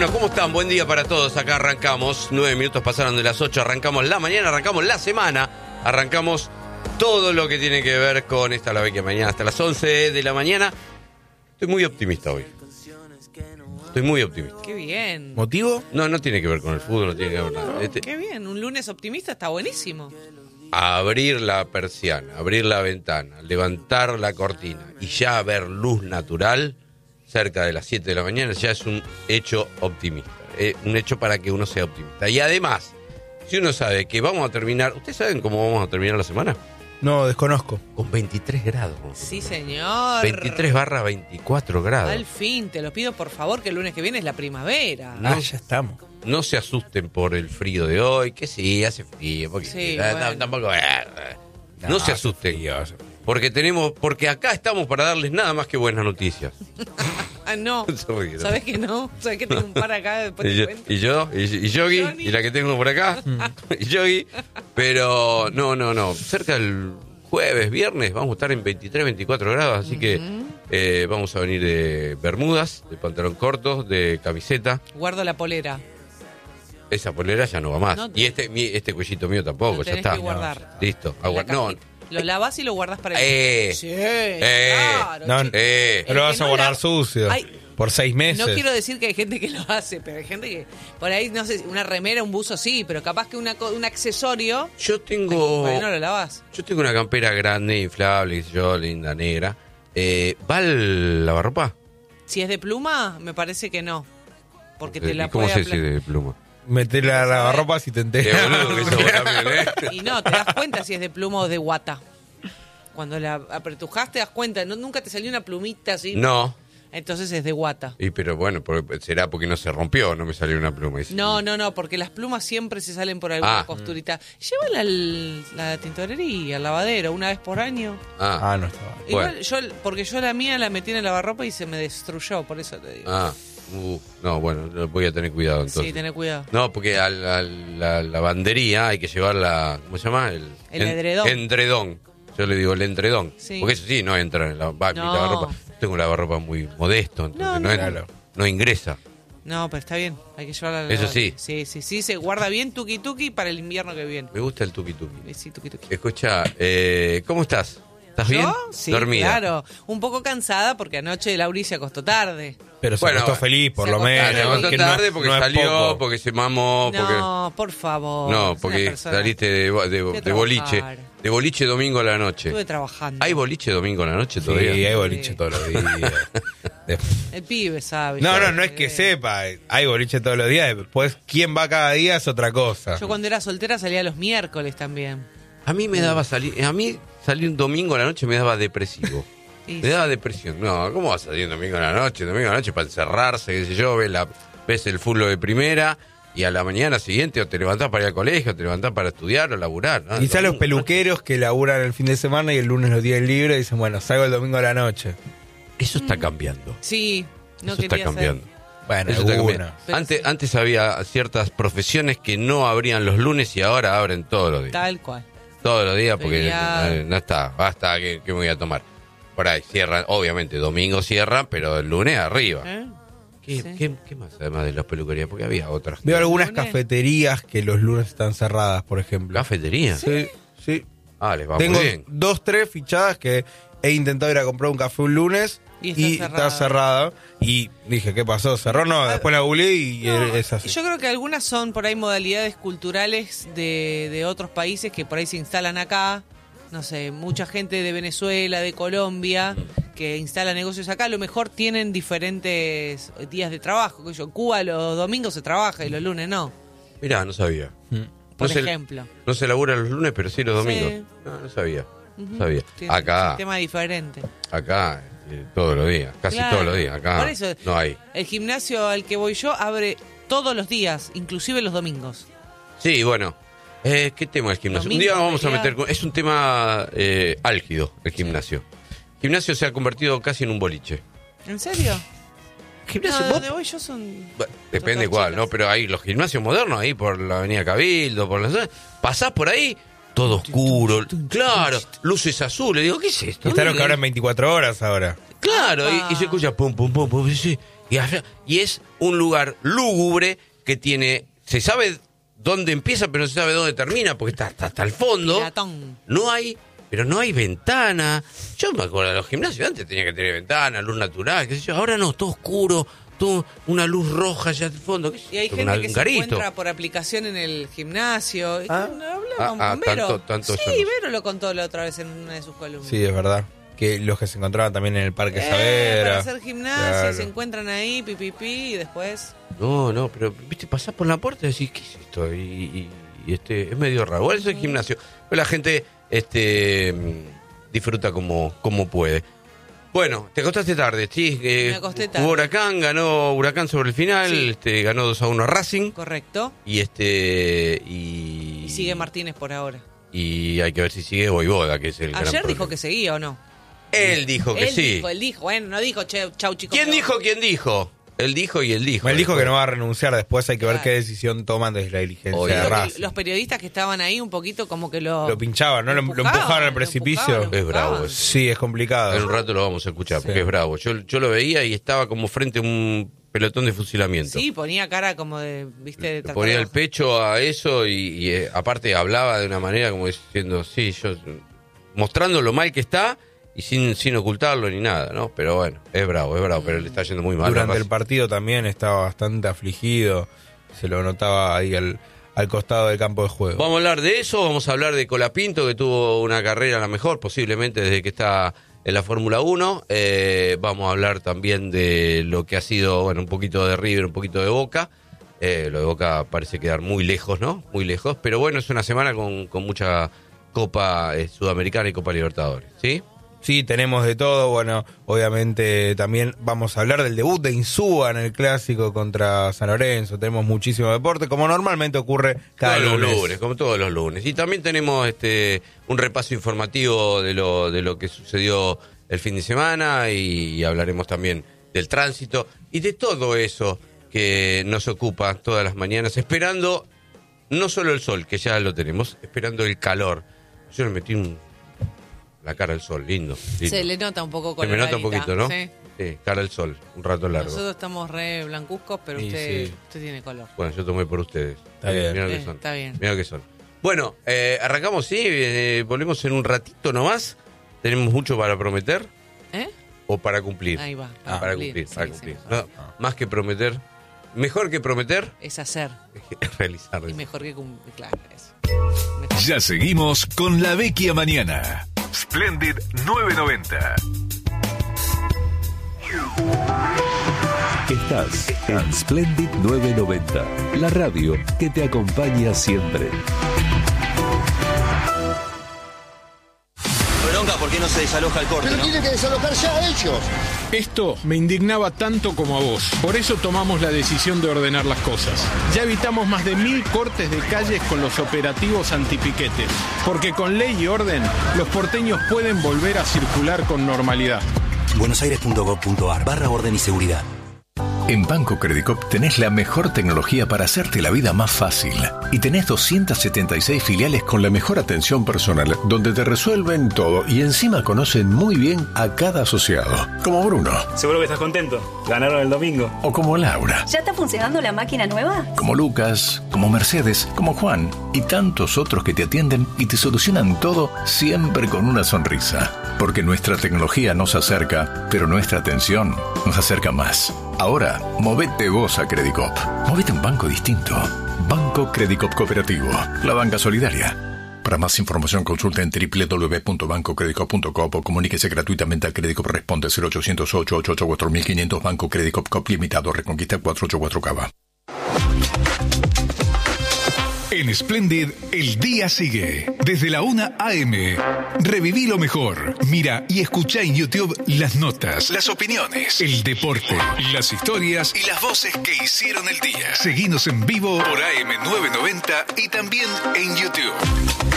Bueno, ¿cómo están? Buen día para todos. Acá arrancamos. 9 minutos pasaron de las 8. Arrancamos la mañana, arrancamos la semana. Arrancamos todo lo que tiene que ver con esta la vecchia mañana hasta las 11 de la mañana. Estoy muy optimista hoy. Estoy muy optimista. Qué bien. ¿Motivo? No tiene que ver con el fútbol, no tiene que ver nada. Qué bien. Un lunes optimista está buenísimo. Abrir la persiana, abrir la ventana, levantar la cortina y ya ver luz natural cerca de las 7 de la mañana ya es un hecho optimista. Un hecho para que uno sea optimista. Y además, si uno sabe que vamos a terminar... ¿Ustedes saben cómo vamos a terminar la semana? No, desconozco. Con 23 grados. Sí, señor. 23/24 grados. Al fin, te lo pido por favor, que el lunes que viene es la primavera. No. Ya estamos. No se asusten por el frío de hoy, que sí, hace frío. Porque Sí, bueno. Tampoco... No se asusten. Porque acá estamos para darles nada más que buenas noticias. Ah, no. Se ríe. ¿Sabés que no? ¿Sabés que tengo un par acá después te cuento? Y Yogi, Johnny. y la que tengo por acá, y Yogi. Pero no. Cerca del jueves, viernes, vamos a estar en 23, 24 grados. Así que vamos a venir de bermudas, de pantalón corto, de camiseta. Guardo la polera. Esa polera ya no va más. No, Y este cuellito mío tampoco, Lo ya tenés está. que guardar. Listo. La No. cajita. Lo lavas y lo guardas para el... Sí, claro. No, chico. no lo vas que a no guardar la- sucio. Ay, por 6 meses. No quiero decir que hay gente que lo hace, pero hay gente que por ahí, no sé, una remera, un buzo sí, pero capaz que un accesorio, Yo tengo... ¿por qué no lo lavas? Yo tengo una campera grande, inflable, qué sé yo, linda, negra. ¿Va al lavarropa? Si es de pluma, me parece que no. Porque te la ¿Y cómo puede sé si de pluma? Meterle a la lavarropa si te Qué enteras. boludo que sos vos también, ¿eh? Y no, te das cuenta si es de pluma o de guata. Cuando la apretujas te das cuenta, nunca te salió una plumita así. No. Entonces es de guata. Pero bueno, será porque no se rompió, no me salió una pluma. No, porque las plumas siempre se salen por alguna costurita. Llévala a la tintorería, al lavadero, una vez por año. No estaba. Igual porque yo la mía la metí en el lavarropa y se me destruyó, por eso te digo. No, bueno, voy a tener cuidado entonces. Sí, tené cuidado. No, porque a la lavandería hay que llevarla, ¿cómo se llama? El edredón. Endredón. Yo le digo el endredón. Sí. Porque eso sí, no entra en mi lavarropa. Tengo un lavarropa muy modesto, entonces no ingresa. No, pero está bien, hay que llevarla a la Eso lavadora. sí. Sí, se guarda bien tuki para el invierno que viene. Me gusta el tuki-tuki. Sí, tuki. Escucha, ¿cómo estás? ¿Estás bien? ¿Yo? Sí, Dormida. claro. Un poco cansada porque anoche Lauri se acostó tarde. Pero se Bueno, acostó feliz, por se lo acostó menos. Se levantó que tarde porque no es salió, poco. porque se mamó, No, por favor. No, Es porque una persona- saliste de trabajar. boliche. De boliche domingo a la noche. Estuve trabajando. ¿Hay boliche domingo a la noche Sí, todavía? hay boliche todos los días. El pibe sabe. No es que sepa. Hay boliche todos los días. Después, quién va cada día es otra cosa. Yo cuando era soltera salía los miércoles también. A mí me daba salir un domingo a la noche me daba depresivo. Y Me daba depresión. No, ¿cómo vas a salir un domingo a la noche? Domingo a la noche para encerrarse, qué sé yo, ves el fútbol de primera y a la mañana siguiente o te levantás para ir al colegio, o te levantás para estudiar o laburar. ¿no? Quizá los Domingo. peluqueros que laburan el fin de semana y el lunes los tienen libres dicen, bueno, salgo el domingo a la noche. Eso está cambiando. Sí, no Eso está quería cambiando. Bueno, Eso está algunos. cambiando. Pero sí. Antes había ciertas profesiones que no abrían los lunes y ahora abren todos los días. Tal cual. Todos los días porque Feriado. no está, basta, ¿qué me voy a tomar? Por ahí cierran, obviamente domingo cierran, pero el lunes arriba. ¿Eh? ¿Qué, Sí. qué más además de las peluquerías? Porque había otras. Veo algunas lunes. cafeterías que los lunes están cerradas, por ejemplo. ¿Cafetería? Sí. Les va Tengo muy bien. 2, 3 fichadas que he intentado ir a comprar un café un lunes Y está cerrada. Y dije, ¿qué pasó? ¿Cerró? No, después la googleé y es así. Yo creo que algunas son por ahí modalidades culturales de otros países que por ahí se instalan acá. No sé, mucha gente de Venezuela, de Colombia, que instala negocios acá, a lo mejor tienen diferentes días de trabajo. Que en Cuba los domingos se trabaja y los lunes no, Mirá, no sabía. por No se- ejemplo. No se labura los lunes, pero sí los domingos. Sí. No sabía. Ujú. No sabía. Tiene un Acá, sistema diferente. todos los días, casi Claro. todos los días. Acá Por eso, no hay. el gimnasio al que voy yo abre todos los días, inclusive los domingos. Sí, bueno. ¿Qué tema es el gimnasio? Domingo, Un día vamos a feriado. meter... Es un tema álgido, el gimnasio. El gimnasio se ha convertido casi en un boliche. ¿En serio? Gimnasio, No, vos- donde voy yo son... Bueno, depende Otras cuál, chicas. ¿no? Pero hay los gimnasios modernos ahí por la avenida Cabildo, por la zona. Pasás por ahí, todo oscuro, claro, luces azules. Digo, ¿qué es esto? Están los que ¿Dónde? abren 24 horas ahora. Claro, Apa. y se escucha pum, pum, pum, pum. Y es un lugar lúgubre que tiene... Se sabe dónde empieza, pero no se sabe dónde termina, porque está hasta el fondo. Pilatón. No hay ventana. Yo me acuerdo de los gimnasios, antes tenía que tener ventana, luz natural, qué sé yo. Ahora no, todo oscuro, todo una luz roja allá al fondo. Y hay gente que se encuentra por aplicación en el gimnasio. Hablamos con Vero. Tanto sí, eso no. Vero lo contó la otra vez en una de sus columnas. Sí, es verdad. Que los que se encontraban también en el Parque Saavedra. Para hacer gimnasia, Claro. se encuentran ahí, y después... No, pero viste, pasás por la puerta y decís, ¿qué es esto? Y es medio raro. Igual eso es gimnasio. Pero la gente disfruta como puede. Bueno, te acostaste tarde, sí. Me acosté tarde. Hubo ganó Huracán sobre el final, Sí. ganó 2-1 a Racing. Correcto. Y Y sigue Martínez por ahora. Y hay que ver si sigue Voivoda, que es el gran Ayer dijo problema. que seguía o no. Él dijo que sí. Él dijo. Bueno, no dijo, chau chicos. ¿Quién dijo? Él dijo y él dijo. Él dijo que no va a renunciar, después hay que ver Claro. qué decisión toman desde la diligencia Oye, de Creo que Racing. los periodistas que estaban ahí un poquito como que lo pinchaban, ¿no? Lo empujaban al precipicio. Es bravo eso. Sí, es complicado. En un rato lo vamos a escuchar, porque Sí. es bravo. Yo lo veía y estaba como frente a un pelotón de fusilamiento. Sí, ponía cara como de, viste, de tratar Ponía de- el pecho a eso y aparte hablaba de una manera como diciendo, sí, yo mostrando lo mal que está y sin ocultarlo ni nada, ¿no? Pero bueno, es bravo, pero le está yendo muy mal. Durante a el Racing. partido también estaba bastante afligido. Se lo notaba ahí al costado del campo de juego. Vamos a hablar de eso, vamos a hablar de Colapinto, que tuvo una carrera la mejor, posiblemente desde que está en la Fórmula 1. Vamos a hablar también de lo que ha sido, bueno, un poquito de River, un poquito de Boca. Lo de Boca parece quedar muy lejos, ¿no? Muy lejos. Pero bueno, es una semana con mucha Copa Sudamericana y Copa Libertadores, ¿sí? Sí, tenemos de todo. Bueno, obviamente también vamos a hablar del debut de Insúa en el Clásico contra San Lorenzo. Tenemos muchísimo deporte, como normalmente ocurre cada Todos lunes. los lunes, como todos los lunes. Y también tenemos un repaso informativo de lo que sucedió el fin de semana y hablaremos también del tránsito y de todo eso que nos ocupa todas las mañanas, esperando no solo el sol, que ya lo tenemos, esperando el calor. Yo le metí la cara al sol, lindo. Se le nota un poco Se con me nota un poquito, ¿no? Sí. Sí, cara al sol, un rato largo. Nosotros estamos re blancuzcos, pero Sí, usted sí. tiene color. Bueno, yo tomé por ustedes. Está bien. Mirá lo que son. Está bien. Mirá lo que son. Bueno, arrancamos, sí, volvemos en un ratito nomás. Tenemos mucho para prometer ¿Eh? o para cumplir. Ahí va. Para cumplir, sí, para sí. cumplir. No, más que prometer, mejor que prometer, Es hacer. es realizar. Y mejor que cumplir. Claro, eso. Mejor. Ya seguimos con La Vecchia Mañana. Splendid 990. Estás en Splendid 990, la radio que te acompaña siempre. Bronca, ¿por qué no se desaloja el corte, Pero no? tienen que desalojar ya ellos. Esto me indignaba tanto como a vos. Por eso tomamos la decisión de ordenar las cosas. Ya evitamos más de 1000 cortes de calles con los operativos antipiquetes. Porque con ley y orden, los porteños pueden volver a circular con normalidad. buenosaires.gov.ar/orden y seguridad. En Banco Credicop tenés la mejor tecnología para hacerte la vida más fácil. Y tenés 276 filiales con la mejor atención personal, donde te resuelven todo y encima conocen muy bien a cada asociado. Como Bruno. Seguro que estás contento. Ganaron el domingo. O como Laura. ¿Ya está funcionando la máquina nueva? Como Lucas, como Mercedes, como Juan y tantos otros que te atienden y te solucionan todo siempre con una sonrisa. Porque nuestra tecnología nos acerca, pero nuestra atención nos acerca más. Ahora, movete vos a Credicop. Movete a un banco distinto. Banco Credicop Cooperativo. La banca solidaria. Para más información consulta en www.bancocredicop.com o comuníquese gratuitamente al Credicop Responde 0800-888-4500 Banco Credicop Cop Limitado Reconquista 484 Cava. En Splendid, el día sigue. Desde la 1 a.m. Reviví lo mejor. Mira y escucha en YouTube las notas, las opiniones, el deporte, las historias y las voces que hicieron el día. Seguinos en vivo por AM990 y también en YouTube.